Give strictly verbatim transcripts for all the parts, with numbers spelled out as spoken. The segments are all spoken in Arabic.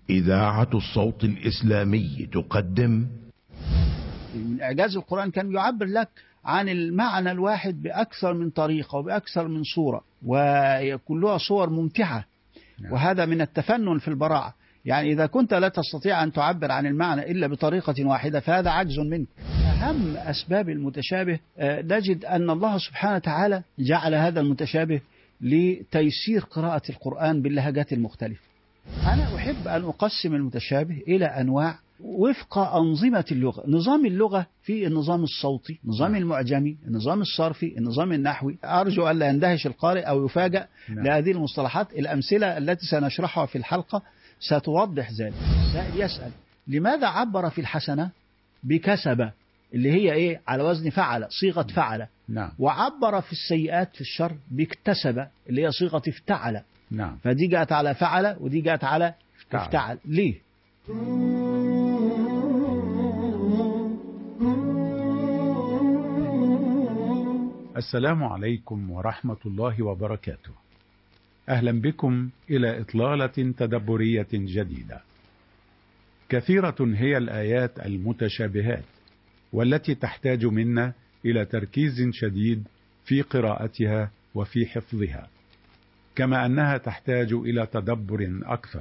إذاعة الصوت الإسلامي تقدم. من إعجاز القرآن كان يعبر لك عن المعنى الواحد بأكثر من طريقة وبأكثر من صورة، وكلها صور ممتعة. وهذا من التفنن في البراعة. يعني إذا كنت لا تستطيع أن تعبر عن المعنى إلا بطريقة واحدة فهذا عجز منك. أهم أسباب المتشابه نجد أن الله سبحانه وتعالى جعل هذا المتشابه لتيسير قراءة القرآن باللهجات المختلفة. أنا أحب أن أقسم المتشابه إلى أنواع وفق أنظمة اللغة. نظام اللغة في النظام الصوتي، نظام المعجمي، النظام الصرفي، النظام النحوي. أرجو ألا يندهش القارئ أو يفاجأ لهذه المصطلحات. الأمثلة التي سنشرحها في الحلقة ستوضح ذلك. سائل يسأل لماذا عبر في الحسنة بكسب اللي هي إيه على وزن فعل، صيغة فعل. نعم. وعبر في السيئات في الشر باكتسب اللي هي صيغة افتعل. نعم. فدي جاءت على فعل ودي جاءت على افتعل. افتعل. ليه؟ السلام عليكم ورحمة الله وبركاته. أهلا بكم إلى إطلالة تدبرية جديدة. كثيرة هي الآيات المتشابهات والتي تحتاج منا إلى تركيز شديد في قراءتها وفي حفظها، كما أنها تحتاج إلى تدبر أكثر.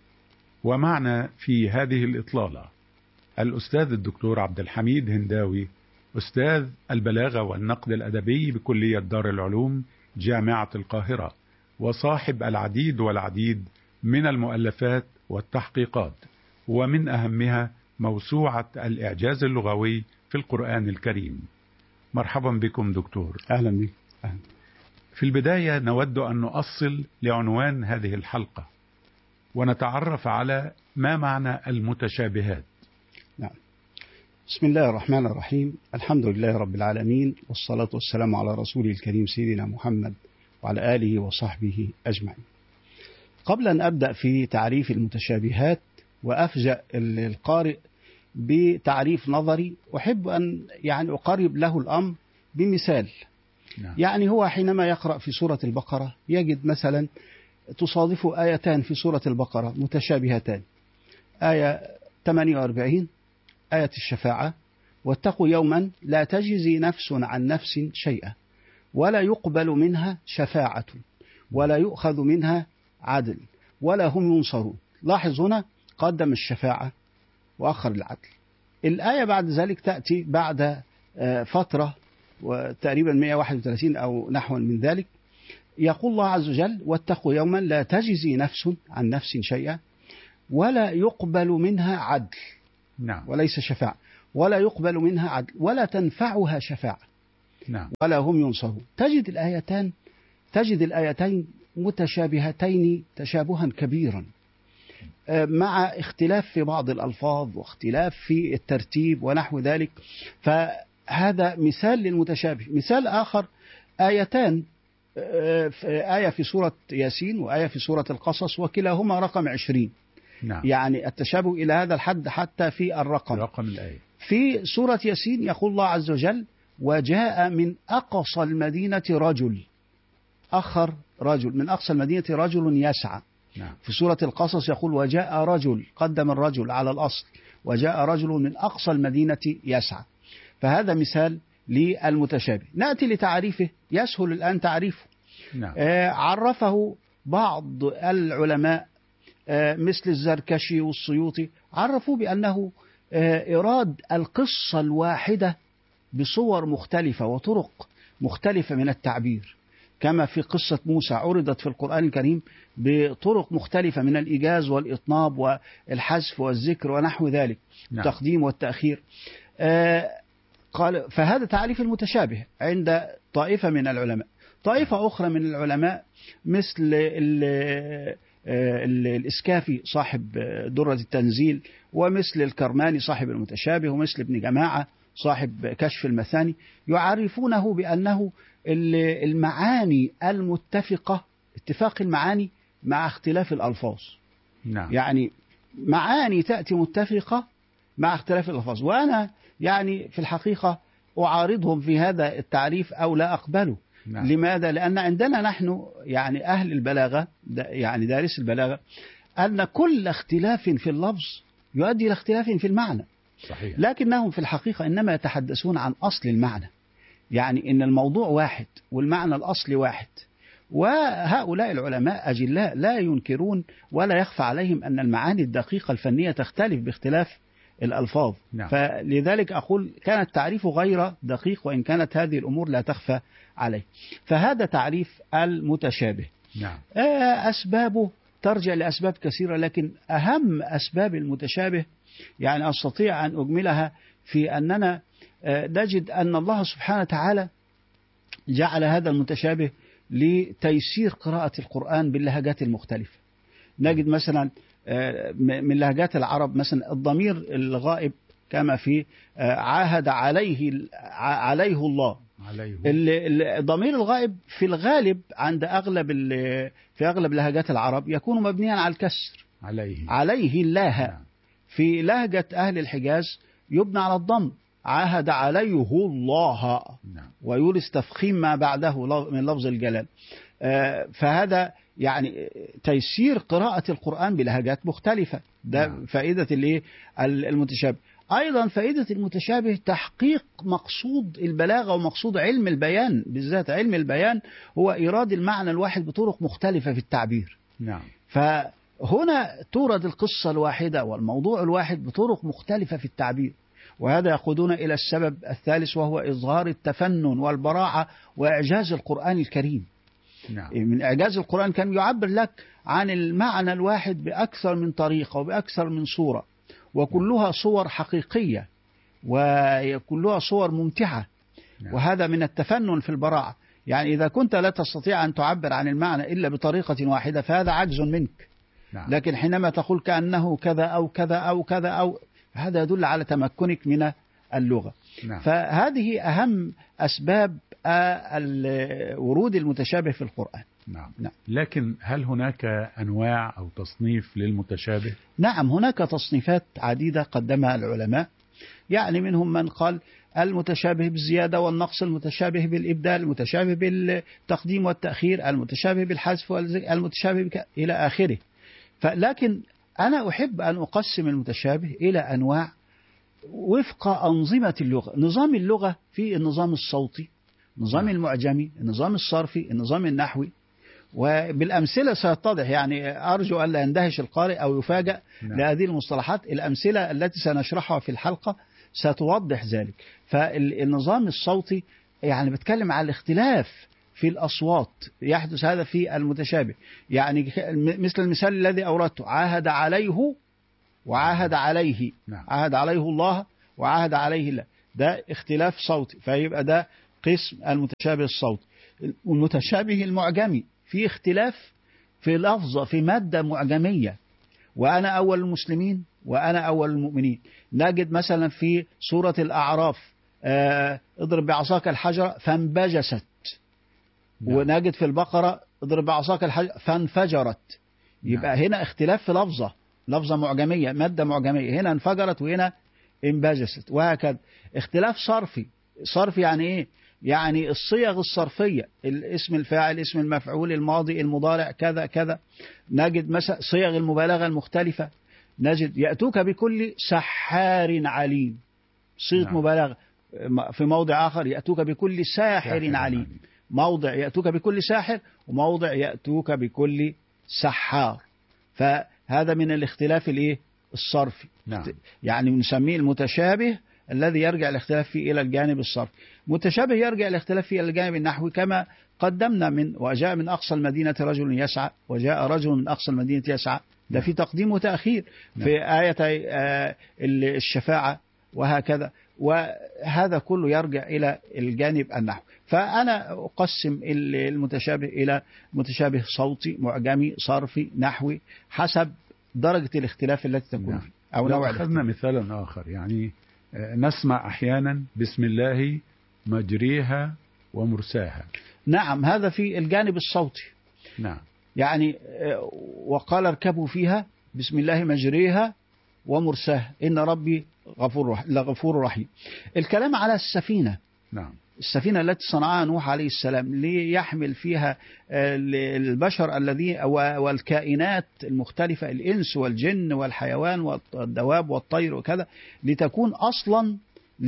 ومعنا في هذه الإطلالة الأستاذ الدكتور عبد الحميد هنداوي، أستاذ البلاغة والنقد الأدبي بكلية دار العلوم جامعة القاهرة، وصاحب العديد والعديد من المؤلفات والتحقيقات، ومن أهمها موسوعة الإعجاز اللغوي في القرآن الكريم. مرحبا بكم دكتور. أهلا بك. أهلا. في البداية نود أن نؤصل لعنوان هذه الحلقة ونتعرف على ما معنى المتشابهات. نعم. بسم الله الرحمن الرحيم. الحمد لله رب العالمين، والصلاة والسلام على رسوله الكريم سيدنا محمد وعلى آله وصحبه أجمعين. قبل أن أبدأ في تعريف المتشابهات وأفجأ القارئ بتعريف نظري، أحب أن يعني أقرب له الأمر بمثال. نعم. يعني هو حينما يقرأ في سورة البقرة يجد مثلا تصادف آيتان في سورة البقرة متشابهتان، آية ثمانية وأربعين آية الشفاعة، واتقوا يوما لا تجزي نفس عن نفس شيئا ولا يقبل منها شفاعة ولا يؤخذ منها عدل ولا هم ينصرون. لاحظ هنا قدم الشفاعة وأخر العدل. الآية بعد ذلك تأتي بعد فترة وتقريبا مئة وواحد وثلاثين أو نحو من ذلك، يقول الله عز وجل واتقوا يوما لا تجزي نفس عن نفس شيئا ولا يقبل منها عدل. نعم. وليس شفاعة، ولا يقبل منها عدل ولا تنفعها شفاعة. نعم. ولا هم ينصرون. تجد الآيتان تجد الآيتين متشابهتين تشابها كبيرا، مع اختلاف في بعض الألفاظ واختلاف في الترتيب ونحو ذلك. فهذا مثال للمتشابه. مثال آخر آيتان، آية في سورة ياسين وآية في سورة القصص، وكلاهما رقم عشرين. نعم. يعني التشابه إلى هذا الحد حتى في الرقم. رقم الآية. في سورة ياسين يقول الله عز وجل وجاء من أقصى المدينة رجل، أخر رجل من أقصى المدينة رجل يسعى. نعم. في سورة القصص يقول وجاء رجل، قدم الرجل على الأصل، وجاء رجل من أقصى المدينة يسعى. فهذا مثال للمتشابه. نأتي لتعريفه، يسهل الآن تعريفه. نعم. آه عرفه بعض العلماء آه مثل الزركشي والسيوطي، عرفوا بأنه آه إيراد القصة الواحدة بصور مختلفة وطرق مختلفة من التعبير، كما في قصة موسى عرضت في القرآن الكريم بطرق مختلفة من الإيجاز والإطناب والحذف والذكر ونحو ذلك. نعم. التقديم والتأخير. آه قال فهذا تعريف المتشابه عند طائفة من العلماء. طائفة أخرى من العلماء مثل ال ال الإسكافي صاحب درة التنزيل، ومثل الكرماني صاحب المتشابه، ومثل ابن جماعة صاحب كشف المثاني، يعرفونه بأنه المعاني المتفقة، اتفاق المعاني مع اختلاف الألفاظ. نعم. يعني معاني تأتي متفقة مع اختلاف الألفاظ. وأنا يعني في الحقيقة أعارضهم في هذا التعريف أو لا أقبله. نعم. لماذا؟ لأن عندنا نحن يعني أهل البلاغة، يعني دارس البلاغة، أن كل اختلاف في اللفظ يؤدي إلى اختلاف في المعنى. صحيح. لكنهم في الحقيقة إنما يتحدثون عن أصل المعنى، يعني إن الموضوع واحد والمعنى الأصلي واحد. وهؤلاء العلماء أجلاء لا ينكرون ولا يخفى عليهم أن المعاني الدقيقة الفنية تختلف باختلاف الألفاظ. نعم. فلذلك أقول كان التعريف غير دقيق وإن كانت هذه الأمور لا تخفى عليه. فهذا تعريف المتشابه. نعم. أسبابه ترجع لأسباب كثيرة، لكن أهم أسباب المتشابه يعني أستطيع أن أجملها في أننا نجد أن الله سبحانه وتعالى جعل هذا المتشابه لتيسير قراءة القرآن باللهجات المختلفة. نجد مثلا من لهجات العرب مثلا الضمير الغائب كما في عاهد عليه عليه الله. عليه. الضمير الغائب في الغالب عند أغلب في أغلب لهجات العرب يكون مبنيا على الكسر. عليه. عليه الله. نعم. في لهجة أهل الحجاز يبنى على الضم، عاهد عليه الله. نعم. ويورث تفخيم ما بعده من لفظ الجلال. فهذا يعني تيسير قراءة القرآن بلهجات مختلفة. ده نعم. فائدة الايه المتشابه. أيضا فائدة المتشابه تحقيق مقصود البلاغة ومقصود علم البيان، بالذات علم البيان هو إيراد المعنى الواحد بطرق مختلفة في التعبير. نعم. فهنا تورد القصة الواحدة والموضوع الواحد بطرق مختلفة في التعبير، وهذا يقودنا إلى السبب الثالث وهو إظهار التفنن والبراعة وإعجاز القرآن الكريم. نعم. من إعجاز القرآن كان يعبر لك عن المعنى الواحد بأكثر من طريقة وبأكثر من صورة، وكلها صور حقيقية وكلها صور ممتعة. نعم. وهذا من التفنن في البراعة. يعني إذا كنت لا تستطيع أن تعبر عن المعنى إلا بطريقة واحدة فهذا عجز منك. نعم. لكن حينما تقول كأنه كذا أو كذا أو كذا أو هذا يدل على تمكنك من اللغة. نعم. فهذه أهم أسباب ورود المتشابه في القرآن. نعم. نعم. لكن هل هناك أنواع أو تصنيف للمتشابه؟ نعم، هناك تصنيفات عديدة قدمها العلماء. يعني منهم من قال المتشابه بالزيادة والنقص، المتشابه بالإبدال، المتشابه بالتقديم والتأخير، المتشابه بالحذف، المتشابه بك... إلى آخره. فلكن أنا أحب أن أقسم المتشابه إلى أنواع وفق أنظمة اللغة. نظام اللغة في النظام الصوتي، النظام المعجمي، النظام الصرفي، النظام النحوي. وبالأمثلة سيتضح، يعني أرجو أن لا يندهش القارئ أو يفاجأ نعم. لهذه المصطلحات. الأمثلة التي سنشرحها في الحلقة ستوضح ذلك. فالنظام الصوتي يعني بتكلم على الاختلاف في الأصوات، يحدث هذا في المتشابه. يعني مثل المثال الذي أوردته، عاهد عليه وعاهد عليه. نعم. عاهد عليه الله وعاهد عليه الله، ده اختلاف صوتي، فيبقى ده قسم المتشابه الصوتي. المتشابه المعجمي في اختلاف في لفظة في مادة معجمية، وأنا أول المسلمين وأنا أول المؤمنين. نجد مثلا في سورة الأعراف آه اضرب بعصاك الحجر فانبجست. نعم. ونجد في البقرة اضرب بعصاك الحجر فانفجرت. يبقى نعم. هنا اختلاف في لفظة لفظة معجمية، مادة معجمية، هنا انفجرت وهنا انبجست، وهكذا. اختلاف صرفي. صرفي يعني ايه؟ يعني الصيغ الصرفية، الاسم الفاعل، اسم المفعول، الماضي، المضارع، كذا كذا. نجد مثلا صيغ المبالغة المختلفة. نجد يأتوك بكل سحار عليم، صيغة نعم. مبالغة. في موضع آخر يأتوك بكل ساحر, ساحر عليم. عليم. موضع يأتوك بكل ساحر، وموضع يأتوك بكل سحار. فهذا من الاختلاف الايه الصرفي. نعم. يعني نسميه المتشابه الذي يرجع الاختلاف فيه إلى الجانب الصرفي. متشابه يرجع الاختلاف فيه إلى الجانب النحوي، كما قدمنا من وجاء من أقصى المدينة رجل يسعى وجاء رجل من أقصى المدينة يسعى. ده في تقديم وتأخير. في آية الشفاعة وهكذا. وهذا كله يرجع إلى الجانب النحوي. فأنا أقسم المتشابه إلى متشابه صوتي، معجمي، صرفي، نحوي، حسب درجة الاختلاف التي تكون فيه أو نوع. أخذنا مثالا آخر، يعني نسمع أحيانا بسم الله مجريها ومرساها. نعم، هذا في الجانب الصوتي. نعم. يعني وقال اركبوا فيها بسم الله مجريها ومرساها إن ربي غفور لغفور رحيم. الكلام على السفينة. نعم. السفينة التي صنعها نوح عليه السلام ليحمل فيها البشر الذين والكائنات المختلفة، الإنس والجن والحيوان والدواب والطير وكذا، لتكون أصلا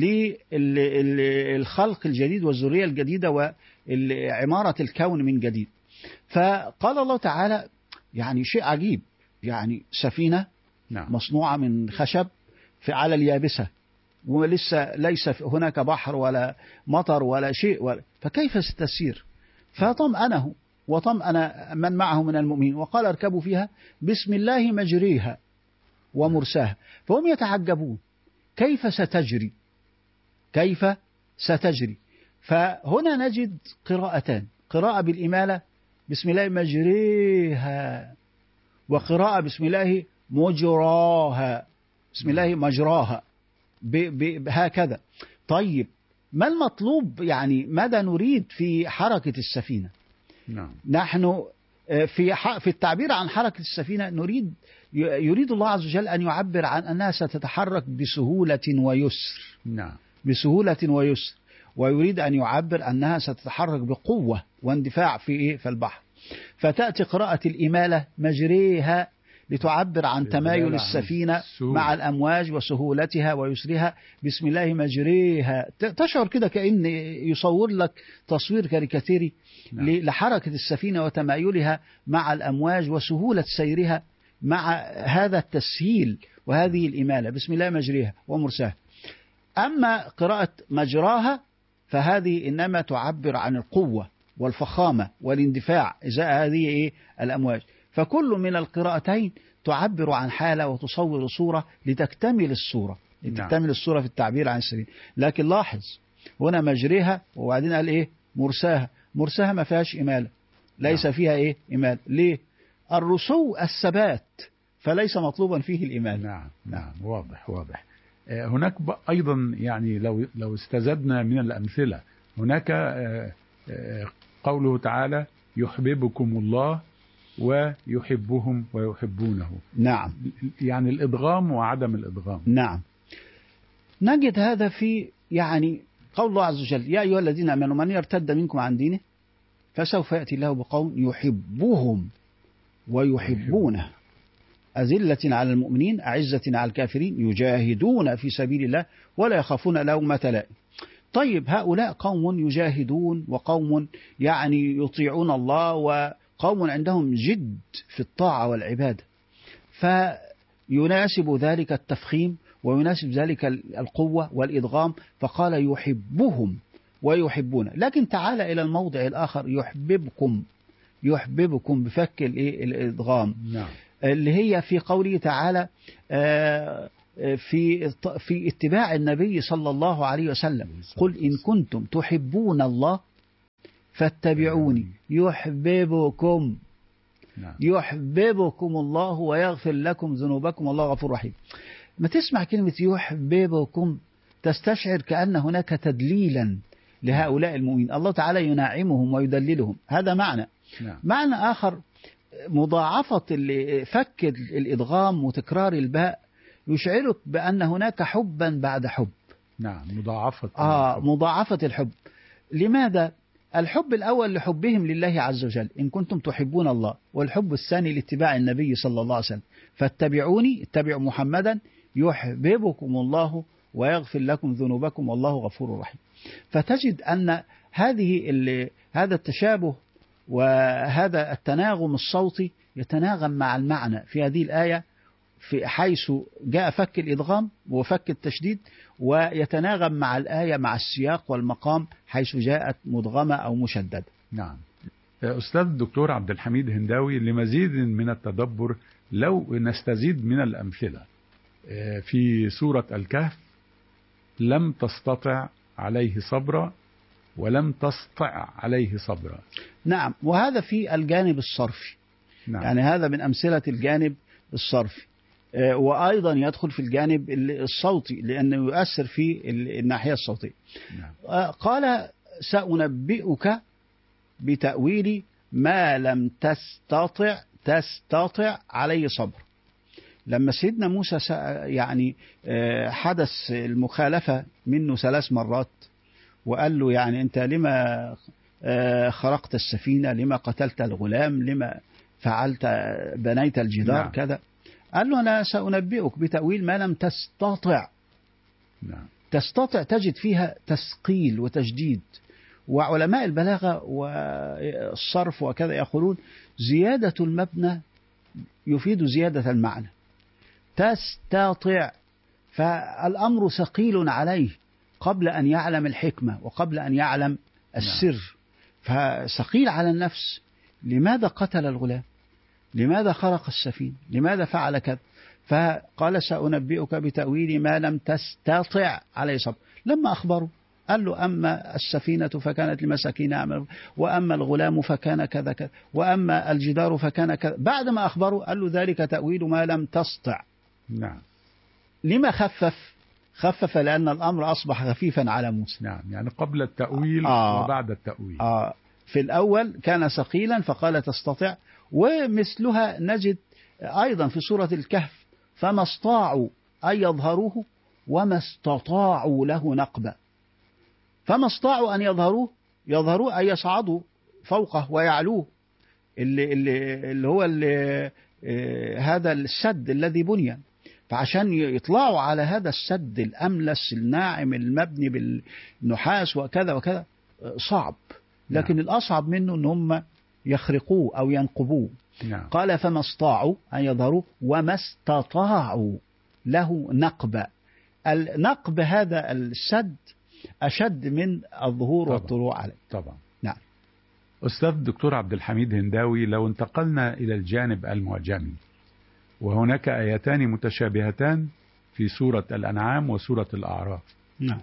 للخلق الجديد والذرية الجديدة وعمارة الكون من جديد. فقال الله تعالى يعني شيء عجيب، يعني سفينة نعم. مصنوعة من خشب في على اليابسة، ولسه ليس هناك بحر ولا مطر ولا شيء ولا، فكيف ستسير؟ فطمأنه وطمأن من معه من المؤمنين وقال اركبوا فيها بسم الله مجريها ومرساها. فهم يتعجبون كيف ستجري، كيف ستجري. فهنا نجد قراءتان، قراءة بالإمالة بسم الله مجريها، وقراءة بسم الله مجراها، بسم الله مجراها هكذا. طيب ما المطلوب؟ يعني ماذا نريد في حركة السفينة؟ نعم. نحن في في التعبير عن حركة السفينة نريد يريد الله عز وجل أن يعبر عن أنها ستتحرك بسهولة ويسر. نعم. بسهولة ويسر، ويريد أن يعبر أنها ستتحرك بقوة واندفاع في إيه؟ في البحر. فتأتي قراءة الإمالة مجريها لتعبر عن تمايل السفينة مع الأمواج وسهولتها ويسرها، بسم الله مجريها. تشعر كده كأن يصور لك تصوير كاريكاتيري نعم. لحركة السفينة وتمايلها مع الأمواج وسهولة سيرها مع هذا التسهيل وهذه الإمالة، بسم الله مجريها ومرساها. أما قراءة مجراها فهذه إنما تعبر عن القوة والفخامة والاندفاع إزاء هذه إيه؟ الأمواج. فكل من القراءتين تعبر عن حالة وتصور صورة لتكتمل الصورة، لتكتمل نعم. الصورة في التعبير عن السفينة. لكن لاحظ هنا مجريها وبعدين قال إيه؟ مرساها. مرساها ما فيهاش إمالة، ليس نعم. فيها إيه؟ إمالة. ليه؟ الرسو الثبات، فليس مطلوبا فيه الإمالة. نعم نعم واضح واضح. هناك أيضا يعني لو لو استزدنا من الأمثلة، هناك قوله تعالى يحببكم الله ويحبهم ويحبونه. نعم. يعني الإدغام وعدم الإدغام. نعم. نجد هذا في يعني قول الله عز وجل يا أيها الذين آمنوا من يرتد منكم عن دينه فسوف يأتي الله بقوم يحبهم ويحبونه أذلة على المؤمنين أعزة على الكافرين يجاهدون في سبيل الله ولا يخافون لومة لائم. طيب هؤلاء قوم يجاهدون وقوم يعني يطيعون الله وقوم عندهم جد في الطاعة والعبادة، فيناسب ذلك التفخيم ويناسب ذلك القوة والإدغام، فقال يحبهم ويحبون. لكن تعال إلى الموضع الآخر يحببكم، يحببكم بفك الإدغام نعم. اللي هي في قوله تعالى في في اتباع النبي صلى الله عليه وسلم قل إن كنتم تحبون الله فاتبعوني يحببكم يحببكم الله ويغفر لكم ذنوبكم والله غفور رحيم. ما تسمع كلمة يحببكم تستشعر كأن هناك تدليلا لهؤلاء المؤمنين، الله تعالى ينعمهم ويدللهم، هذا معنى. معنى آخر مضاعفة فك الإدغام وتكرار الباء يشعرك بأن هناك حبا بعد حب. نعم مضاعفة آه الحب. مضاعفة الحب. لماذا؟ الحب الأول لحبهم لله عز وجل إن كنتم تحبون الله، والحب الثاني لاتباع النبي صلى الله عليه وسلم فاتبعوني، اتبعوا محمدا يحببكم الله ويغفر لكم ذنوبكم والله غفور رحيم. فتجد أن هذه هذا التشابه وهذا التناغم الصوتي يتناغم مع المعنى في هذه الآية، في حيث جاء فك الإدغام وفك التشديد، ويتناغم مع الآية مع السياق والمقام حيث جاءت مدغمة أو مشددة. نعم. أستاذ الدكتور عبد الحميد هنداوي، لمزيد من التدبر لو نستزيد من الأمثلة في سورة الكهف لم تستطع عليه صبرا ولم تستطع عليه صبرا. نعم، وهذا في الجانب الصرفي. نعم. يعني هذا من أمثلة الجانب الصرفي، وأيضا يدخل في الجانب الصوتي لأنه يؤثر في الناحية الصوتية. نعم. قال سأنبئك بتأويل ما لم تستطع تستطع عليه صبر. لما سيدنا موسى يعني حدث المخالفة منه ثلاث مرات وقال له يعني أنت لما خرقت السفينة، لما قتلت الغلام، لما فعلت بنيت الجدار نعم. كذا. قال له أنا سأنبئك بتأويل ما لم تستطع. نعم. تستطع تجد فيها تثقيل وتجديد. وعلماء البلاغة والصرف وكذا يقولون زيادة المبنى يفيد زيادة المعنى. تستطع، فالأمر ثقيل عليه قبل أن يعلم الحكمة وقبل أن يعلم السر. فثقيل على النفس. لماذا قتل الغلام؟ لماذا خرق السفينة؟ لماذا فعل كذا؟ فقال سأنبئك بتأويل ما لم تستطع عليه صبر. لما أخبره قال له أما السفينة فكانت لمساكين يعملون، وأما الغلام فكان كذا كذا، وأما الجدار فكان كذا. بعد ما أخبره قال له ذلك تأويل ما لم تستطع. نعم. لما خفف؟ خفف لأن الأمر أصبح خفيفا على موسى. نعم، يعني قبل التأويل آه وبعد التأويل. آه في الأول كان ثقيلا فقال تستطيع. ومثلها نجد أيضا في سورة الكهف فما استطاعوا أن يظهروه وما استطاعوا له نقبا. فما استطاعوا أن يظهروه، يظهروه أن يصعدوا فوقه ويعلوه، اللي, اللي, اللي هو اللي هذا السد الذي بني. فعشان يطلعوا على هذا السد الأملس الناعم المبني بالنحاس وكذا وكذا صعب، لكن نعم. الأصعب منه أن هم يخرقوه أو ينقبوه. نعم. قال فما استطاعوا أن يظهروه وما استطاعوا له نقبا. النقب هذا السد أشد من الظهور طبعا. والطلوع عليه. طبعا. نعم. أستاذ الدكتور عبد الحميد هنداوي، لو انتقلنا إلى الجانب المعجمي، وهناك آيتان متشابهتان في سورة الأنعام وسورة الأعراف. نعم.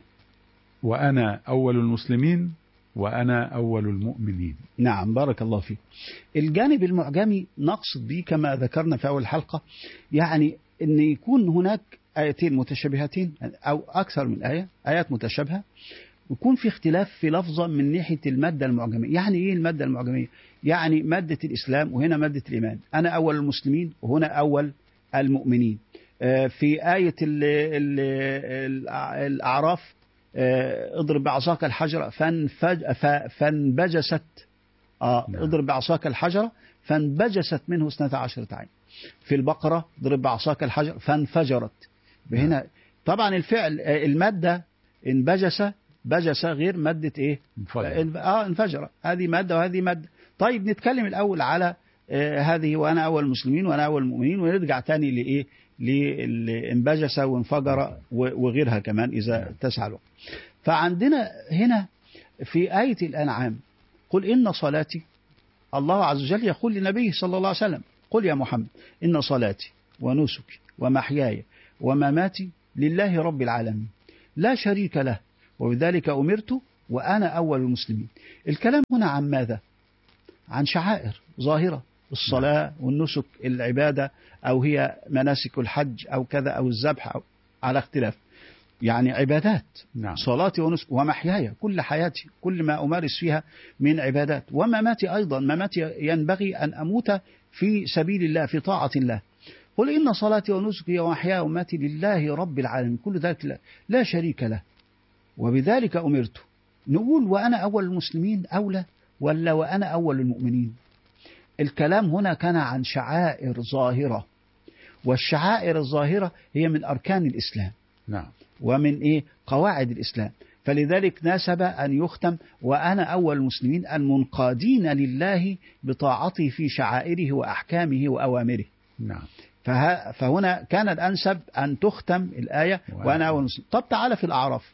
وأنا أول المسلمين وأنا أول المؤمنين. نعم، بارك الله فيك. الجانب المعجمي نقصد به كما ذكرنا في أول حلقة، يعني أن يكون هناك آيتين متشابهتين أو أكثر من آية، آيات متشابهة، ويكون في اختلاف في لفظة من ناحية المادة المعجمية. يعني إيه المادة المعجمية؟ يعني مادة الإسلام وهنا مادة الإيمان. أنا أول المسلمين وهنا أول المؤمنين. في آية ال ال الأعراف اضرب بعصاك الحجر فانفج فانبجست آه اضرب بعصاك الحجر فانبجست منه اثنتا عشرة عين. في البقرة اضرب بعصاك الحجر فانفجرت. هنا طبعا الفعل المادة انبجس، بجس غير مادة ايه؟ انفجر. اه انفجر، هذه مادة وهذه مادة. طيب نتكلم الأول على آه هذه وأنا أول المسلمين وأنا أول المؤمنين، ونرجع تاني لإيه؟ لانبجس وانفجر وغيرها كمان إذا تسع الوقت. فعندنا هنا في آية الأنعام قل إن صلاتي، الله عز وجل يقول لنبيه صلى الله عليه وسلم قل يا محمد إن صلاتي ونسكي ومحياي ومماتي لله رب العالمين لا شريك له وبذلك أمرت وأنا أول المسلمين. الكلام هنا عن ماذا؟ عن شعائر ظاهرة، الصلاة والنسك، العبادة، أو هي مناسك الحج أو كذا أو الذبح أو على اختلاف، يعني عبادات. نعم. صلاتي ونسك ومحياي، كل حياتي كل ما أمارس فيها من عبادات، ومماتي أيضا، مماتي ينبغي أن أموت في سبيل الله في طاعة الله. قل إن صلاتي ونسكي ومحياي ومماتي لله رب العالمين كل ذلك لا, لا شريك له وبذلك أمرت. نقول وأنا أول المسلمين أولى ولا وأنا أول المؤمنين؟ الكلام هنا كان عن شعائر ظاهرة، والشعائر الظاهرة هي من أركان الإسلام. نعم. ومن إيه؟ قواعد الإسلام. فلذلك ناسب أن يختم وأنا أول المسلمين المنقادين لله بطاعته في شعائره وأحكامه وأوامره. نعم. فه... فهنا كان الأنسب أن تختم الآية وأنا أول المسلمين. طب تعالى في الأعراف.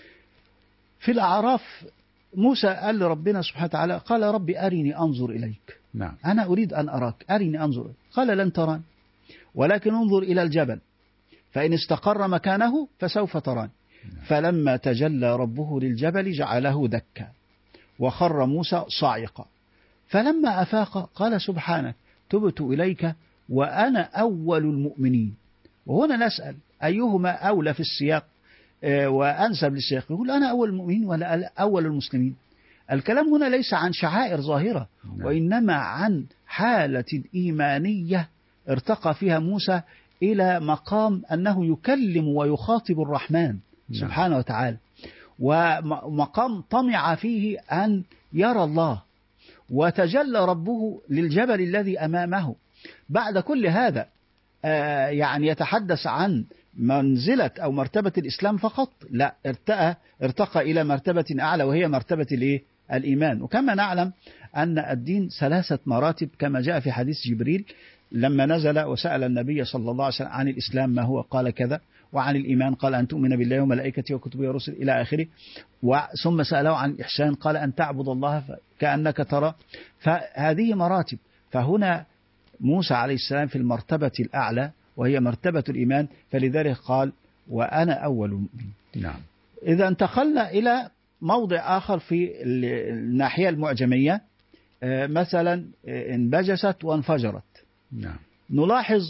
في الأعراف موسى قال لربنا سبحانه وتعالى قال ربي أرني أنظر إليك. نعم. أنا أريد أن أراك، أرني أنظر إليك. قال لن تراني ولكن انظر إلى الجبل فإن استقر مكانه فسوف تراني. نعم. فلما تجلى ربه للجبل جعله دكا وخر موسى صاعقا فلما أفاق قال سبحانك تبت إليك وأنا أول المؤمنين. وهنا نسأل أيهما أولى في السياق وأنسب للسياق؟ يقول أنا أول المؤمنين ولا أول المسلمين؟ الكلام هنا ليس عن شعائر ظاهرة. نعم. وإنما عن حالة إيمانية ارتقى فيها موسى إلى مقام أنه يكلم ويخاطب الرحمن. نعم. سبحانه وتعالى. ومقام طمع فيه أن يرى الله، وتجلى ربه للجبل الذي أمامه. بعد كل هذا يعني يتحدث عن منزلة أو مرتبة الإسلام فقط؟ لا، ارتقى ارتقى إلى مرتبة أعلى، وهي مرتبة الإيه؟ الإيمان. وكما نعلم أن الدين ثلاثة مراتب كما جاء في حديث جبريل لما نزل وسأل النبي صلى الله عليه وسلم عن الإسلام ما هو، قال كذا، وعن الإيمان قال أن تؤمن بالله وملائكته وكتبه ورسله إلى آخره، ثم سأله عن الإحسان قال أن تعبد الله كأنك ترى. فهذه مراتب. فهنا موسى عليه السلام في المرتبة الأعلى وهي مرتبة الإيمان، فلذلك قال وأنا أول المؤمنين. نعم. إذا انتقلنا إلى موضع آخر في الناحية المعجمية، مثلا انبجست وانفجرت. نعم. نلاحظ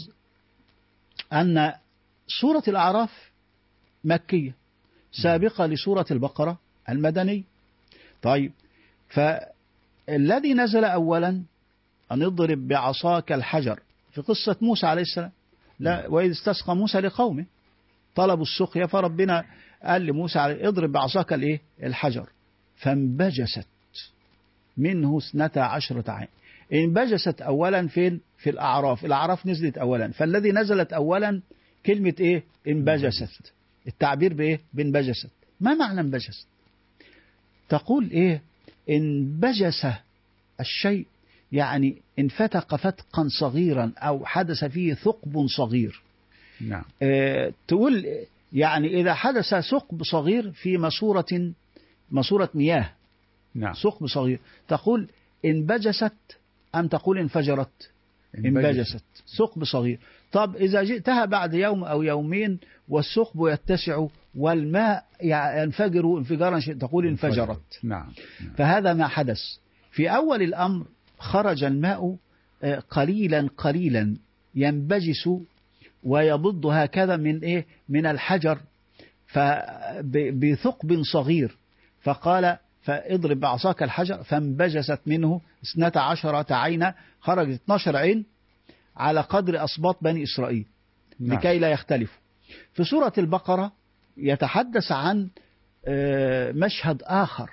أن سورة الأعراف مكية سابقة لسورة البقرة المدني. طيب، فالذي نزل أولا أن اضرب بعصاك الحجر في قصة موسى عليه السلام، لا، وإذ استسقى موسى لقومه طلبوا السقيا، فربنا قال لموسى اضرب بعصاك الايه الحجر فانبجست منه اثنتا عشرة عين. انبجست أولا فين؟ في الأعراف. الأعراف نزلت أولا، فالذي نزلت أولا كلمة إيه؟ انبجست. التعبير بإيه؟ بانبجست. ما معنى انبجست؟ تقول إيه؟ انبجس الشيء يعني انفتق فتقا صغيرا أو حدث فيه ثقب صغير. نعم. اه تقول يعني إذا حدث ثقب صغير في ماسورة ماسورة مياه. نعم. ثقب صغير تقول انبجست أم تقول انفجرت؟ انبجست. ثقب صغير. طب إذا جئتها بعد يوم أو يومين والثقب يتسع والماء ينفجر انفجارا تقول انفجرت. نعم. نعم. فهذا ما حدث. في أول الأمر خرج الماء قليلا قليلا ينبجس ويبض هكذا من إيه؟ من الحجر بثقب صغير. فقال فاضرب بعصاك الحجر فانبجست منه اثنتا عشرة عينا، خرجت اثناشر عين على قدر أصباط بني إسرائيل. نعم. لكي لا يختلفوا. في سورة البقرة يتحدث عن مشهد آخر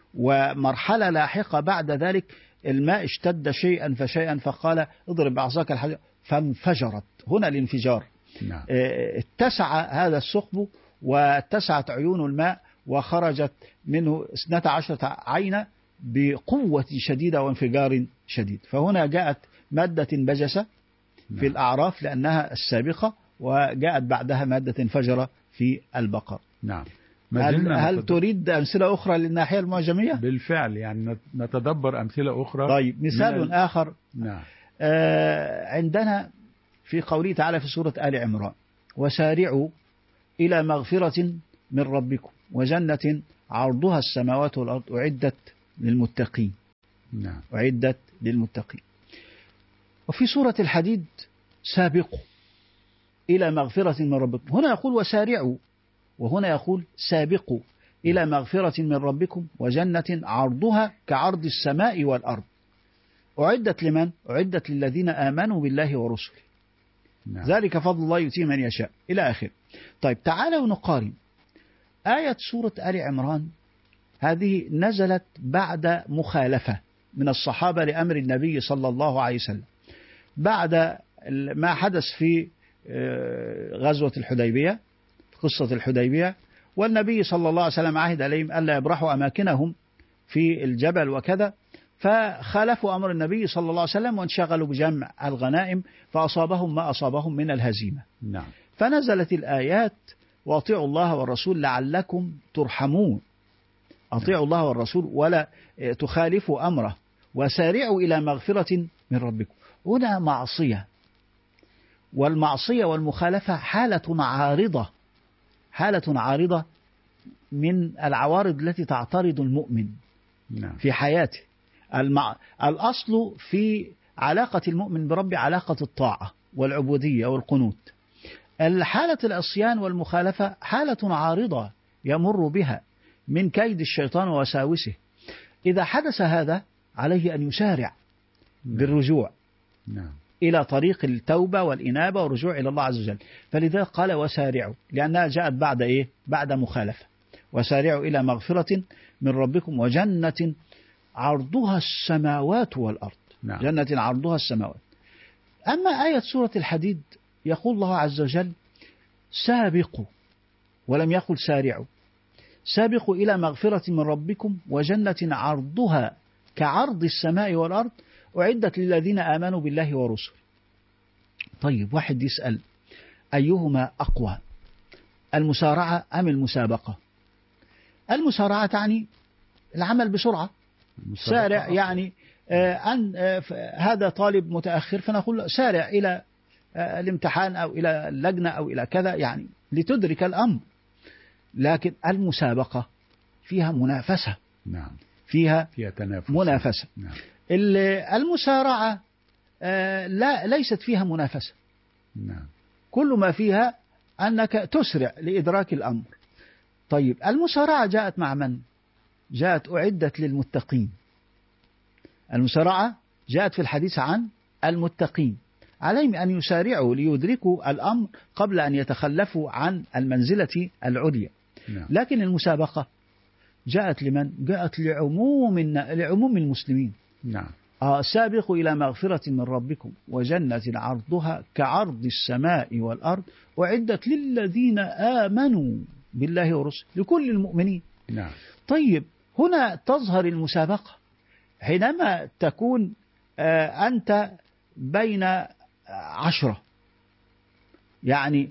ومرحلة لاحقة بعد ذلك، الماء اشتد شيئا فشيئا فقال اضرب بعصاك الحجر فانفجرت. هنا الانفجار. نعم. اتسع هذا الثقب واتسعت عيون الماء وخرجت منه اثنتا عشرة عينا بقوة شديدة وانفجار شديد. فهنا جاءت مادة انبجس في الأعراف لأنها السابقة، وجاءت بعدها مادة انفجر في البقر. نعم. هل, هل تريد أمثلة أخرى للناحية المعجمية؟ بالفعل، يعني نتدبر أمثلة أخرى. طيب، مثال آخر. نعم. آه عندنا في قوله تعالى في سورة آل عمران وسارعوا إلى مغفرة من ربكم وجنة عرضها السماوات والأرض أعدت للمتقين. نعم. أعدت للمتقين. وفي سورة الحديد سابقوا إلى مغفرة من ربكم. هنا يقول وسارعوا، وهنا يقول سابقوا إلى مغفرة من ربكم وجنة عرضها كعرض السماء والأرض أعدت لمن؟ أعدت للذين آمنوا بالله ورسله. نعم. ذلك فضل الله يؤتيه من يشاء إلى آخر. طيب، تعالوا نقارن آية سورة آل عمران. هذه نزلت بعد مخالفة من الصحابة لأمر النبي صلى الله عليه وسلم بعد ما حدث في غزوة الحديبية، قصة الحديبية، والنبي صلى الله عليه وسلم عهد عليهم ألا يبرحوا أماكنهم في الجبل وكذا، فخالفوا أمر النبي صلى الله عليه وسلم وانشغلوا بجمع الغنائم فأصابهم ما أصابهم من الهزيمة. نعم. فنزلت الآيات وأطيعوا الله والرسول لعلكم ترحمون. أطيعوا الله والرسول ولا تخالفوا أمره وسارعوا إلى مغفرة من ربكم. هنا معصية، والمعصية والمخالفة حالة عارضة، حالة عارضة من العوارض التي تعترض المؤمن. نعم. في حياته. المع... الأصل في علاقة المؤمن بربه علاقة الطاعة والعبودية والقنوت. الحالة العصيان والمخالفة حالة عارضة يمر بها من كيد الشيطان ووساوسه. إذا حدث هذا عليه أن يسارع بالرجوع نعم. إلى طريق التوبة والإنابة والرجوع إلى الله عز وجل. فلذلك قال وسارعوا، لأنها جاءت بعد إيه؟ بعد مخالفة. وسارعوا إلى مغفرة من ربكم وجنة عرضها السماوات والأرض. نعم. جنة عرضها السماوات. أما آية سورة الحديد يقول الله عز وجل سابقوا، ولم يقل سارعوا. سابقوا إلى مغفرة من ربكم وجنة عرضها كعرض السماء والأرض أعدت للذين آمنوا بالله ورسله. طيب واحد يسأل أيهما أقوى، المسارعة أم المسابقة؟ المسارعة تعني العمل بسرعة، سارع يعني آه أن آه هذا طالب متأخر فنقول سارع إلى آه الامتحان أو إلى اللجنة أو إلى كذا، يعني لتدرك الأمر. لكن المسابقة فيها منافسة. نعم. فيها, فيها تنافس. منافسة. نعم. المسارعة آه لا ليست فيها منافسة. نعم. كل ما فيها أنك تسرع لإدراك الأمر. طيب المسارعة جاءت مع من؟ جاءت أعدت للمتقين. المسارعة جاءت في الحديث عن المتقين، عليهم أن يسارعوا ليدركوا الأمر قبل أن يتخلفوا عن المنزلة العليا. نعم. لكن المسابقة جاءت لمن؟ جاءت لعموم لعموم المسلمين. نعم. آه سابقوا إلى مغفرة من ربكم وجنة عرضها كعرض السماء والأرض أعدت للذين آمنوا بالله ورسله، لكل المؤمنين. نعم. طيب هنا تظهر المسابقة حينما تكون آه أنت بين عشرة، يعني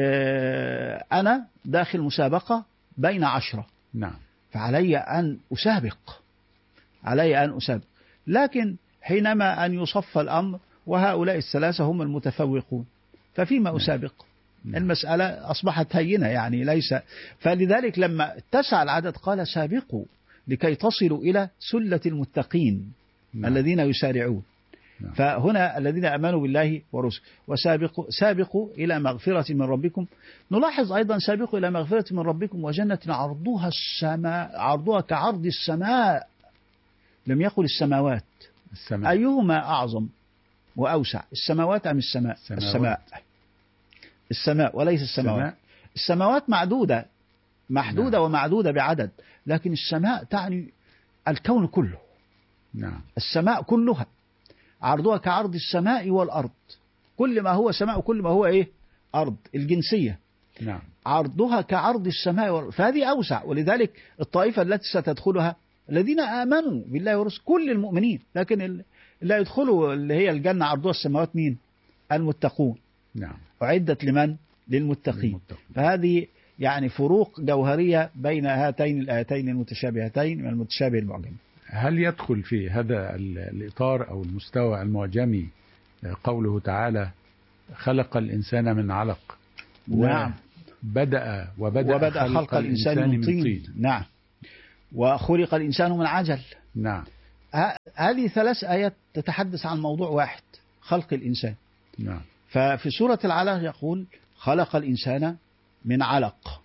آه أنا داخل مسابقة بين عشرة. نعم. فعلي أن أسابق، علي أن أسابق. لكن حينما أن يصف الأمر وهؤلاء الثلاثة هم المتفوقون ففيما أسابق؟ نعم. المسألة أصبحت هينة، يعني ليس. فلذلك لما اتسع العدد قال سابقوا لكي تصلوا إلى سلة المتقين. نعم. الذين يسارعون. نعم. فهنا الذين آمنوا بالله ورسله وسابقوا سابقوا إلى مغفرة من ربكم. نلاحظ أيضا سابقوا إلى مغفرة من ربكم وجنة عرضها السماء، عرضها كعرض السماء، لم يقل السماوات. السماء. أيهما أعظم وأوسع، السماوات أم السماء؟ السماوات. السماء السماء وليس السماوات. السماء. السماوات معدودة محدودة. نعم. ومعدودة بعدد، لكن السماء تعني الكون كله. نعم. السماء كلها عرضها كعرض السماء والأرض، كل ما هو سماء وكل ما هو إيه؟ أرض، الجنسية. نعم. عرضها كعرض السماء والأرض، فهذه أوسع. ولذلك الطائفة التي ستدخلها الذين آمنوا بالله ورسله، كل المؤمنين. لكن اللي يدخلوا اللي هي الجنة عرضها السماوات مين؟ المتقون. نعم. أعدت لمن؟ للمتقين. للمتقين. فهذه يعني فروق جوهرية بين هاتين الآيتين المتشابهتين من المتشابه المعجم. هل يدخل في هذا الإطار أو المستوى المعجمي قوله تعالى خلق الإنسان من علق؟ نعم. وبدأ وبدأ, وبدأ خلق, خلق الإنسان, الإنسان من طين. طين. نعم. وخلق الإنسان من عجل. نعم. هذه ثلاث آيات تتحدث عن موضوع واحد، خلق الإنسان. نعم. ففي سورة العلق يقول خلق الإنسان من علق،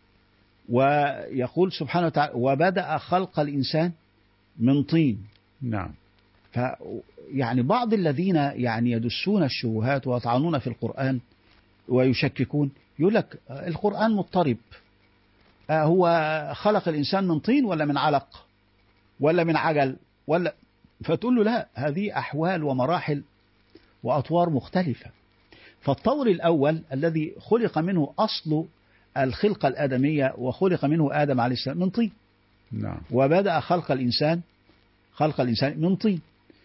ويقول سبحانه وتعالى وبدأ خلق الإنسان من طين. نعم. ف يعني بعض الذين يعني يدسون الشبهات ويطعنون في القرآن ويشككون يقول لك القرآن مضطرب، هو خلق الإنسان من طين ولا من علق ولا من عجل ولا؟ فتقول له لا، هذه أحوال ومراحل وأطوار مختلفة. فالطور الأول الذي خلق منه أصل الخلقة الآدمية وخلق منه آدم عليه السلام من طين. نعم. وبدأ خلق الإنسان خلق الإنسان من طين.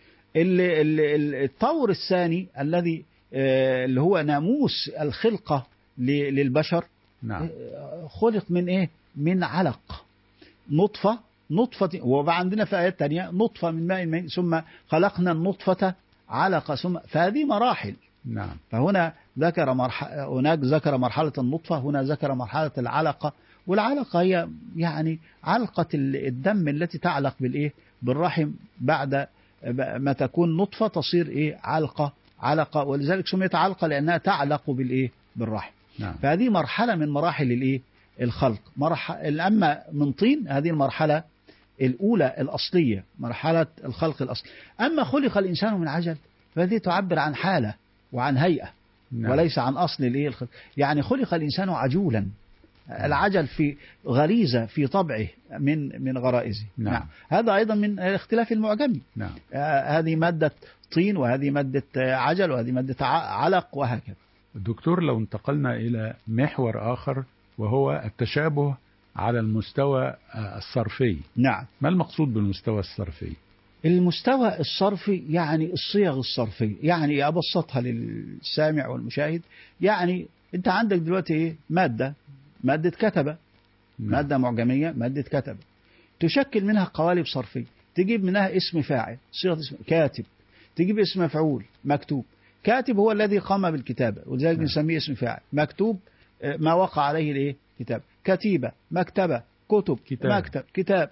الطور الثاني الذي اللي هو ناموس الخلقة للبشر. نعم. خلق من إيه؟ من علق، نطفة نطفة وعندنا في آيات تانية نطفة من ماء مهين ثم خلقنا النطفة علقة ثم، فهذه مراحل. نعم. فهنا ذكر مرحلة، هناك ذكر مرحلة النطفة، هنا ذكر مرحلة العلقة. والعلقة هي يعني علقة الدم التي تعلق بالإيه؟ بالرحم بعد ما تكون نطفة تصير إيه؟ علقة علقة، ولذلك سميت علقة لأنها تعلق بالإيه؟ بالرحم. نعم. فهذه مرحلة من مراحل الإيه؟ الخلق. مرحلة أما من طين هذه المرحلة الأولى الأصلية، مرحلة الخلق الأصلي. أما خلق الإنسان من عجل فهذه تعبر عن حالة وعن هيئة. نعم. وليس عن أصل الإيه؟ الخلق. يعني خلق الإنسان عجولا، العجل في غريزة في طبعه من من غرائزه. نعم. نعم. هذا أيضا من اختلاف المعجمي. نعم. آه هذه مادة طين وهذه مادة عجل وهذه مادة علق وهكذا. دكتور، لو انتقلنا إلى محور آخر وهو التشابه على المستوى الصرفي. نعم. ما المقصود بالمستوى الصرفي؟ المستوى الصرفي يعني الصيغ الصرفية، يعني أبسطها للسامع والمشاهد. يعني أنت عندك دلوقتي إيه؟ مادة مادة كتبة. نعم. مادة معجمية مادة كتبة تشكل منها قوالب صرفية، تجيب منها اسم فاعل صيغة اسم كاتب، تجيب اسم مفعول مكتوب. كاتب هو الذي قام بالكتابة ولذلك نسميه اسم فاعل. مكتوب ما وقع عليه الايه كتاب. كتيبة مكتبة كتب كتاب. مكتب كتاب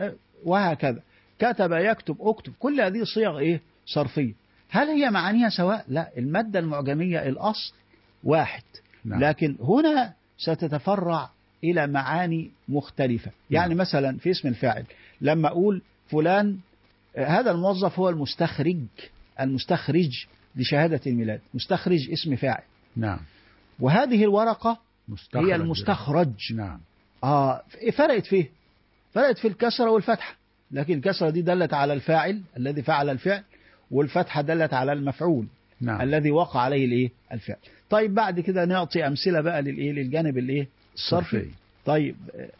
وهكذا. كتب يكتب اكتب. كل هذه صيغ ايه صرفية. هل هي معانيها سواء؟ لا، المادة المعجمية الأصل واحد. نعم. لكن هنا ستتفرع إلى معاني مختلفة. يعني نعم. مثلا في اسم الفاعل لما أقول فلان هذا الموظف هو المستخرج المستخرج لشهادة الميلاد. مستخرج اسم فاعل. نعم. وهذه الورقة مستخرج. هي المستخرج. نعم. آه فرقت فيه فرقت في الكسرة والفتحة، لكن الكسرة دي دلت على الفاعل الذي فعل الفعل، والفتحة دلت على المفعول. نعم. الذي وقع عليه الايه الفعل. طيب بعد كده نعطي أمثلة بقى للايه للجانب الايه الصرفي. طيب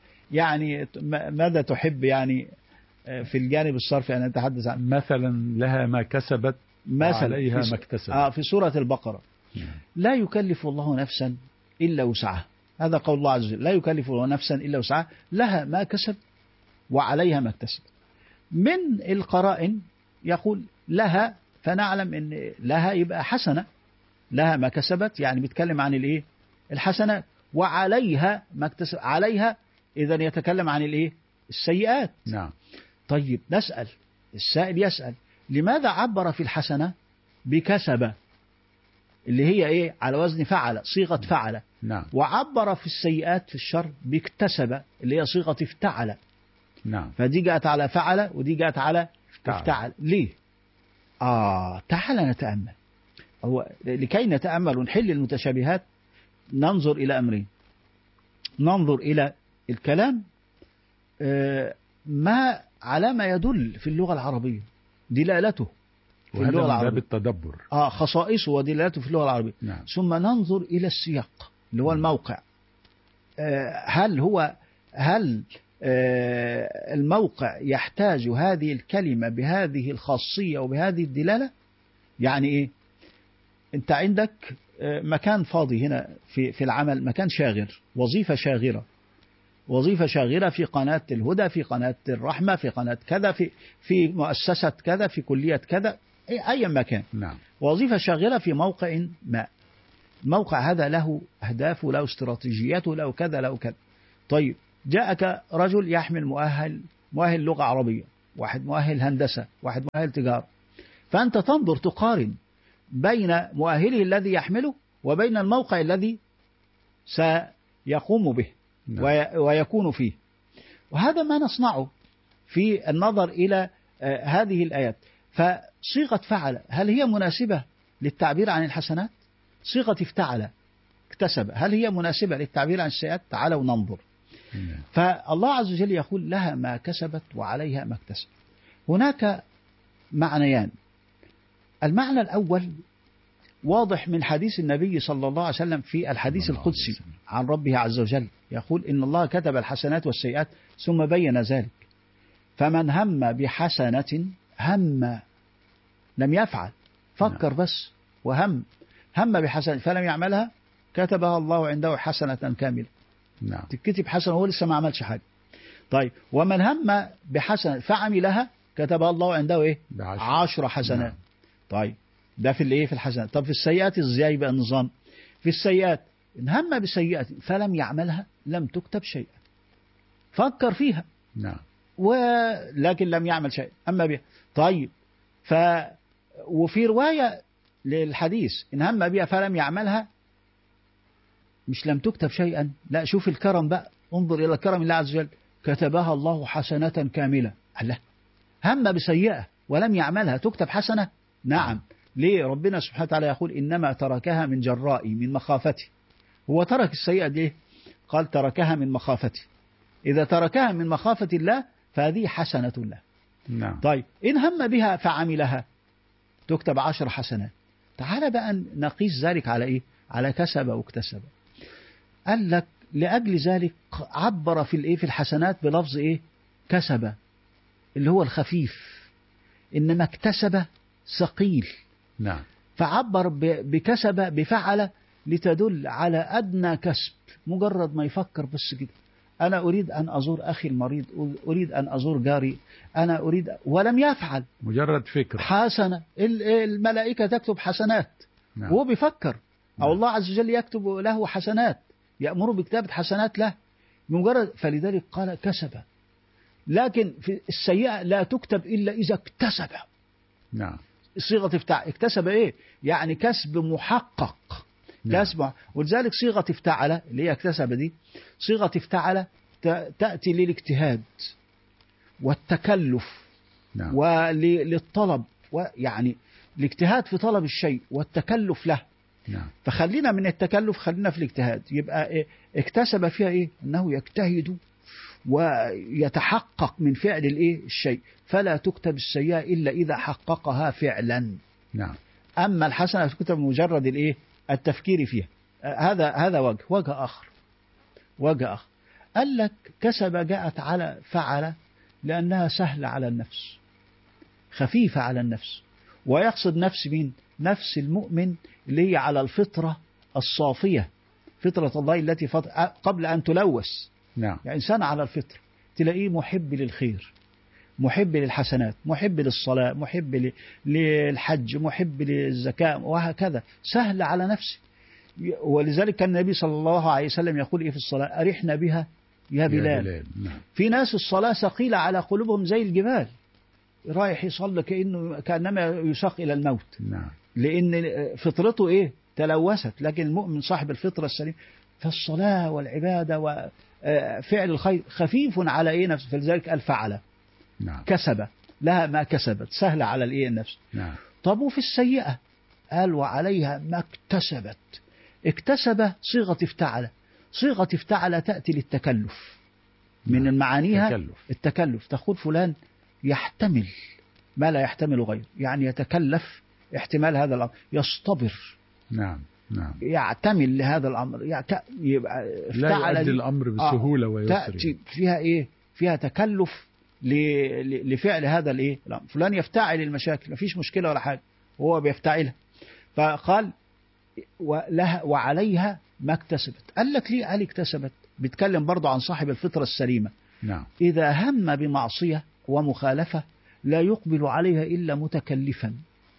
يعني ماذا تحب يعني في الجانب الصرفي أن نتحدث عنه؟ مثلا لها ما كسبت وعليها ما اكتسبت. آه في سورة البقرة. نعم. لا يكلف الله نفسا إلا وسعها. هذا قول الله عز وجل. لا يكلف الله نفسا إلا وسعها لها ما كسب وعليها ما اكتسب. من القرائن يقول لها، فنعلم ان لها يبقى حسنة. لها ما كسبت يعني بيتكلم عن الايه الحسنات، وعليها ما اكتسب. عليها اذا يتكلم عن الايه السيئات. نعم. طيب نسأل السائل يسأل لماذا عبر في الحسنة بكسبة اللي هي ايه على وزن فعل صيغة فعل. نعم. وعبر في السيئات في الشر باكتسب اللي هي صيغة افتعل. نعم. فدي جاءت على فعل ودي جاءت على افتعل. افتعل ليه؟ آه تعال نتأمل. هو لكي نتأمل ونحل المتشابهات ننظر إلى أمرين. ننظر إلى الكلام آه ما على ما يدل في اللغة العربية دلالته في اللغة العربية بالتدبر. آه خصائصه ودلالته في اللغة العربية. نعم. ثم ننظر إلى السياق اللي هو الموقع. آه هل هو هل آه الموقع يحتاج هذه الكلمة بهذه الخاصية وبهذه الدلالة؟ يعني إيه؟ أنت عندك آه مكان فاضي هنا في في العمل، مكان شاغر، وظيفة شاغرة وظيفة شاغرة في قناة الهدى، في قناة الرحمة، في قناة كذا، في في مؤسسة كذا، في كلية كذا، أي مكان. نعم. وظيفة شاغرة في موقع ما. الموقع هذا له أهدافه، له استراتيجياته، له كذا له كذا. طيب جاءك رجل يحمل مؤهل مؤهل لغة عربية، واحد مؤهل هندسة، واحد مؤهل تجارة. فأنت تنظر تقارن بين مؤهله الذي يحمله وبين الموقع الذي سيقوم به. نعم. ويكون فيه. وهذا ما نصنعه في النظر إلى آه هذه الآيات. فصيغة فعل هل هي مناسبة للتعبير عن الحسنات؟ صيغة افتعل اكتسب هل هي مناسبة للتعبير عن السيئات؟ تعالوا ننظر. نعم. فالله عز وجل يقول لها ما كسبت وعليها ما اكتسبت. هناك معنيان. المعنى الأول واضح من حديث النبي صلى الله عليه وسلم في الحديث القدسي عن ربه عز وجل، يقول إن الله كتب الحسنات والسيئات ثم بين ذلك. فمن هم بحسنة هم لم يفعل، فكر بس وهم هم بحسنة فلم يعملها كتبها الله عنده حسنة كاملة. نعم. تكتب حسنة وهو لسه ما عملش حاجة. طيب ومن هم بحسنة فعملها كتبها الله عنده إيه؟ عشر حسنات. نعم. طيب ده في الايه في الحسنات. طب في السيئات ازاي بقى النظام؟ في السيئات ان هم بسيئة فلم يعملها لم تكتب شيئا. فكر فيها. نعم. ولكن لم يعمل شيء اما بها. طيب ف وفي رواية للحديث ان هم بها فلم يعملها مش لم تكتب شيئا، لا شوف الكرم بقى، انظر الى كرم الله عز وجل، كتبها الله حسنة كاملة. الله هم بسيئة ولم يعملها تكتب حسنة؟ نعم. ليه؟ ربنا سبحانه وتعالى يقول إنما تركها من جرائي من مخافته. هو ترك السيئة دي قال تركها من مخافته. إذا تركها من مخافة الله فهذه حسنة له. نعم. طيب إن هم بها فعملها تكتب عشر حسنات. تعال بقى نقيس ذلك على إيه؟ على كسب واكتسب. قال لك لأجل ذلك عبر في الإيه في الحسنات بلفظ إيه؟ كسب، اللي هو الخفيف، إنما اكتسب ثقيل. نعم. فعبر بكسب بفعل لتدل على أدنى كسب، مجرد ما يفكر بس كده، أنا أريد أن أزور أخي المريض، أريد أن أزور جاري، أنا أريد، ولم يفعل، مجرد فكرة حسنة. الملائكة تكتب حسنات. نعم. وهو بيفكر. نعم. أو الله عز وجل يكتب له حسنات، يأمر بكتابة حسنات له مجرد. فلذلك قال كسب. لكن في السيئة لا تكتب إلا إذا اكتسب. نعم. صيغة افتعل، اكتسب إيه؟ يعني كسب محقق. نعم. كسب. ولذلك صيغة افتعل اللي هي اكتسب دي، صيغة افتعل تأتي للاجتهاد والتكلف. نعم. وللطلب، ويعني الاجتهاد في طلب الشيء والتكلف له. نعم. فخلينا من التكلف، خلينا في الاجتهاد. يبقى إيه؟ اكتسب فيها إيه؟ أنه يجتهد ويتحقق من فعل الإيه الشيء، فلا تكتب السيئة إلا إذا حققها فعلا. نعم. أما الحسنة تكتب مجرد الإيه التفكير فيها. هذا هذا وجه وجه آخر وجه آخر قال لك كسب جاءت على فعل لأنها سهلة على النفس، خفيفة على النفس. ويقصد نفس مين؟ نفس المؤمن اللي هي على الفطرة الصافية، فطرة الله التي فط... قبل أن تلوث. نعم. يعني إنسان على الفطر تلاقيه محب للخير، محب للحسنات، محب للصلاة، محب للحج، محب للزكاة، وهكذا، سهل على نفسه. ولذلك كان النبي صلى الله عليه وسلم يقول إيه في الصلاة؟ أرحنا بها يا بلال, يا بلال. نعم. في ناس الصلاة ثقيلة على قلوبهم زي الجبال، رايح يصلي كأنه كأنما يساق إلى الموت. نعم. لأن فطرته إيه تلوثت. لكن المؤمن صاحب الفطرة السليمة فالصلاة والعبادة وفعل الخير خفيف على إيه نفسه، فلذلك قال فعل. نعم. كسب لها ما كسبت، سهلة على الإيه النفس. نعم. طب وفي السيئة قال وعليها ما اكتسبت. اكتسب صيغة افتعل، صيغة افتعل تأتي للتكلف. من نعم. معانيها تكلف. التكلف. تقول فلان يحتمل ما لا يحتمل غيره، يعني يتكلف احتمال هذا الأمر، يصطبر. نعم. نعم. يعتمل لهذا الأمر، يعت... يبقى لا يؤدي الأمر بسهولة آه. ويسر. تأتي فيها إيه؟ فيها تكلف ل... لفعل هذا الإيه؟ الأمر. فلان يفتعل المشاكل، ما فيش مشكلة ولا حاجة، هو بيفتعلها. فقال ولها وعليها ما اكتسبت. قال لك ليه قال اكتسبت؟ بيتكلم برضه عن صاحب الفطرة السليمة. نعم. إذا هم بمعصية ومخالفة لا يقبل عليها إلا متكلفا.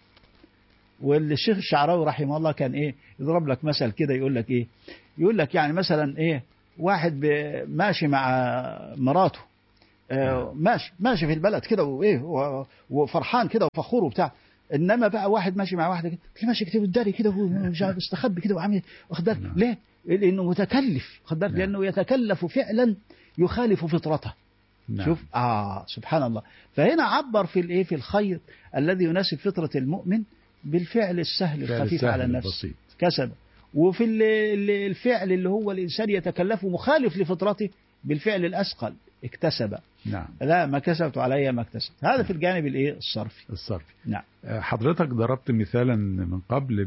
والشيخ الشعراوي رحمه الله كان إيه يضرب لك مثل كده، يقول لك إيه، يقول لك يعني مثلا إيه، واحد ماشي مع مراته، آه ماشي ماشي في البلد كده وإيه وفرحان كده وفخور وبتاع، إنما بقى واحد ماشي مع واحدة كده ماشي كده بالداري كده ومش عارف استخبي كده وعامل واخد بالك. نعم. ليه؟ لأنه متكلف، خد بالك. نعم. لأنه يتكلف فعلا يخالف فطرته. نعم. شوف آه سبحان الله. فهنا عبر في الإيه في الخير الذي يناسب فطرة المؤمن بالفعل السهل الخفيف على النفس البسيط. كسب. وفي الفعل اللي هو الإنسان يتكلف مخالف لفطرته بالفعل الأثقل اكتسب. نعم. لا ما كسبت عليها ما اكتسبت. هذا نعم. في الجانب الايه الصرفي. الصرفي. نعم. حضرتك ضربت مثالا من قبل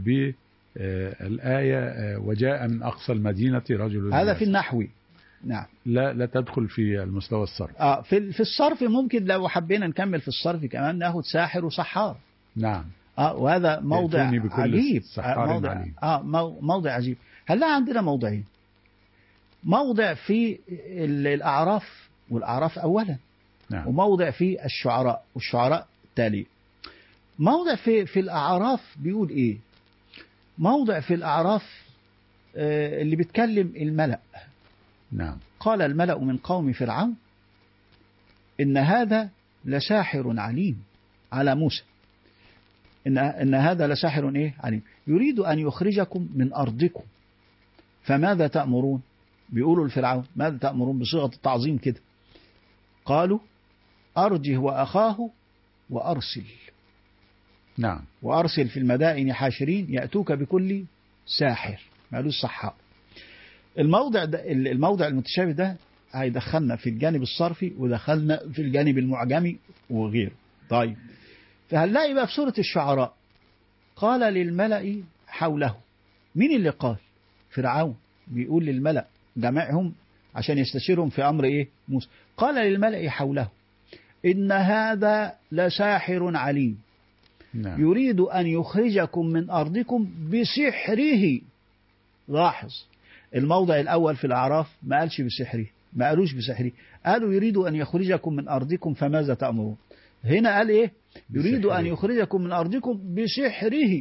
بالآية وجاء من أقصى المدينة رجل. هذا في النحوي. نعم. لا لا تدخل في المستوى الصرفي. اه في في الصرف ممكن لو حبينا نكمل في الصرف كمان ناخد ساحر وسحار. نعم. اه وهذا موضع عجيب. آه موضع عليم. اه موضع عجيب. هلا عندنا موضعين. موضع في الأعراف، والأعراف أولا. نعم. وموضع في الشعراء، والشعراء تالي. موضع في في الأعراف بيقول إيه؟ موضع في الأعراف آه اللي بيتكلم الملأ. نعم. قال الملأ من قوم فرعون إن هذا لساحر عليم على موسى. إن إن هذا لساحر إيه عليم يريد أن يخرجكم من أرضكم فماذا تأمرون؟ بيقولوا لفرعون ماذا تأمرون بصيغة التعظيم كده. قالوا أرجه وأخاه وأرسل. نعم. وأرسل في المدائن حاشرين يأتوك بكل ساحر، قالوا السحار. الموضع ده الموضع المتشابه ده هيدخلنا في الجانب الصرفي ودخلنا في الجانب المعجمي وغيره. طيب فهنلاقي بقى في سورة الشعراء قال للملأ حوله. مين اللي قال؟ فرعون بيقول للملأ جمعهم عشان يستشيرهم في أمر إيه؟ موسى. قال للملأ حوله إن هذا لساحر عليم نعم. يريد أن يخرجكم من أرضكم بسحره. لاحظ الموضع الأول في الأعراف ما قالش بسحره، ما قالوش بسحره، قالوا يريد أن يخرجكم من أرضكم فماذا تأمرون. هنا قال إيه؟ يريد أن يخرجكم من أرضكم بسحره.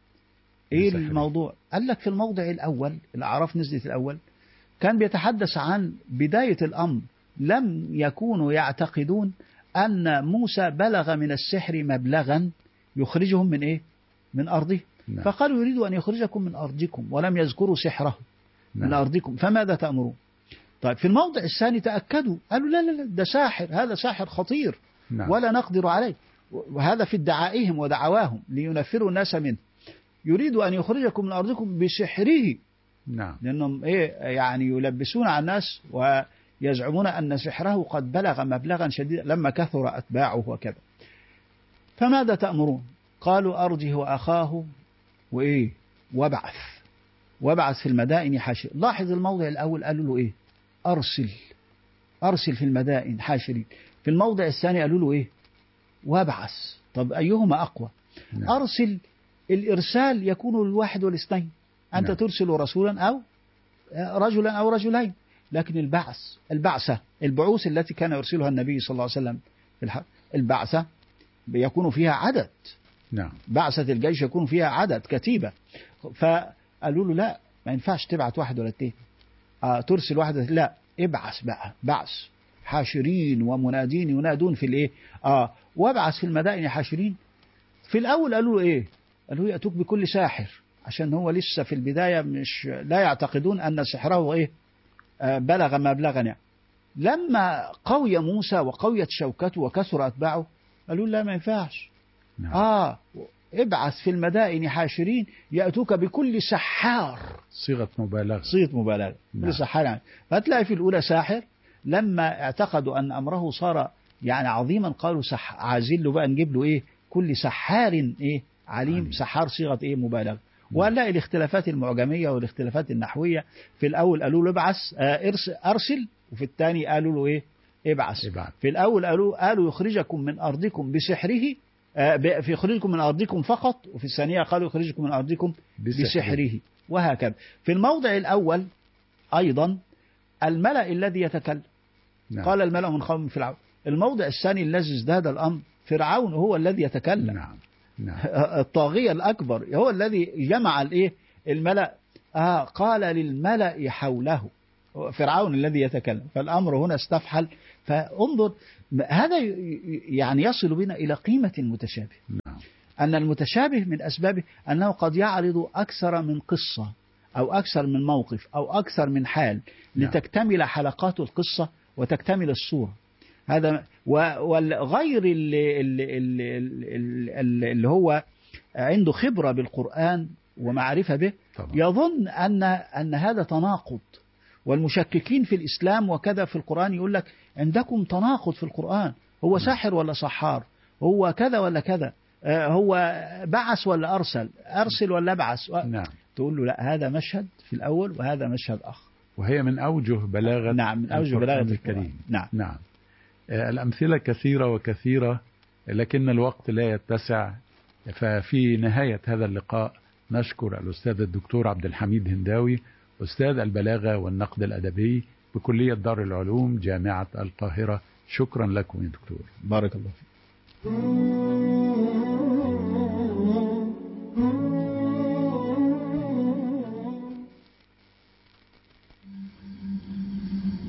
إيه بسحره. الموضوع؟ قال لك في الموضع الأول الأعراف نزلت الأول كان بيتحدث عن بداية الأمر، لم يكونوا يعتقدون أن موسى بلغ من السحر مبلغا يخرجهم من إيه؟ من أرضه. نعم. فقالوا يريد أن يخرجكم من أرضكم ولم يذكروا سحره. نعم. من أرضكم فماذا تأمرون. طيب في الموضع الثاني تأكدوا قالوا لا لا لا ده ساحر، هذا ساحر خطير. نعم. ولا نقدر عليه. وهذا في ادعائهم ودعواهم لينفروا الناس منه. يريد أن يخرجكم من أرضكم بسحره. نعم. لأنهم إيه يعني يلبسون على الناس ويزعمون أن سحره قد بلغ مبلغا شديدا لما كثر أتباعه وكذا. فماذا تأمرون؟ قالوا أرجه وأخاه وإيه وابعث وابعث في المدائن حاشرين. لاحظ الموضع الأول قالوا له إيه؟ أرسل أرسل في المدائن حاشرين. في الموضع الثاني قالوا له إيه؟ وابعث. طب أيهما أقوى؟ نعم. أرسل الإرسال يكون للواحد والاثنين، أنت نعم. ترسل رسولا أو رجلا أو رجلين. لكن البعث البعثة البعوث التي كان يرسلها النبي صلى الله عليه وسلم في الحق البعثة يكون فيها عدد. نعم. بعثة الجيش يكون فيها عدد كتيبة. فقالوا له لا ما ينفعش تبعت واحد ولا اثنين. آه ترسل واحد لا ابعث بقى بعث حاشرين ومنادين ينادون في الايه اه وابعث في المدائن حاشرين. في الاول قالوا له ايه؟ قالوا ياتوك بكل ساحر عشان هو لسه في البدايه مش لا يعتقدون ان سحره ايه آه بلغ مبلغا يعني. لما قوي موسى وقويت شوكته وكثر اتباعه قالوا لا ما ينفعش. نعم. اه ابعث في المدائن حاشرين يأتوك بكل سحار. صيغة مبالغة. صيغة مبالغة. نعم. كل سحار يعني. فتلاقي في الأولى ساحر لما اعتقدوا أن أمره صار يعني عظيما قالوا سح عايزين له بقى نجيب له إيه كل سحار إيه عليم. عليم. سحار صيغة إيه مبالغة. وهنلاقي الاختلافات المعجمية والاختلافات النحوية. في الأول قالوا له ابعث آه ارسل, أرسل وفي الثاني قالوا له إيه ابعث. ابعث. في الأول قالوا قالوا يخرجكم من أرضكم بسحره في يخرجكم من أرضكم فقط. وفي الثانية قالوا يخرجكم من أرضكم بسحره. بسحره. وهكذا. في الموضع الأول أيضا الملأ الذي يتكلم. نعم. قال الملأ من قوم فرعون. الموضع الثاني الذي ازداد الأمر فرعون هو الذي يتكلم. نعم. نعم. الطاغية الأكبر هو الذي جمع الإيه الملأ. آه قال للملأ حوله فرعون الذي يتكلم. فالأمر هنا استفحل. فانظر هذا يعني يصل بنا إلى قيمة المتشابه. نعم. أن المتشابه من أسبابه أنه قد يعرض أكثر من قصة أو أكثر من موقف أو أكثر من حال نعم. لتكتمل حلقات القصة وتكتمل الصورة. هذا وغير اللي, اللي, اللي, اللي هو عنده خبرة بالقرآن ومعرفة به طبعا. يظن أن أن هذا تناقض. والمشككين في الإسلام وكذا في القرآن يقول لك عندكم تناقض في القرآن. هو ساحر ولا سحار؟ هو كذا ولا كذا؟ هو بعث ولا أرسل؟ أرسل ولا بعث؟ نعم. تقول له لا هذا مشهد في الأول وهذا مشهد آخر. وهي من أوجه بلاغة. نعم من أوجه بلاغة الكريم. نعم. نعم. الأمثلة كثيرة وكثيرة لكن الوقت لا يتسع. ففي نهاية هذا اللقاء نشكر الأستاذ الدكتور عبد الحميد هنداوي أستاذ البلاغة والنقد الأدبي بكلية دار العلوم جامعة القاهرة. شكرا لكم يا دكتور. بارك الله فيك.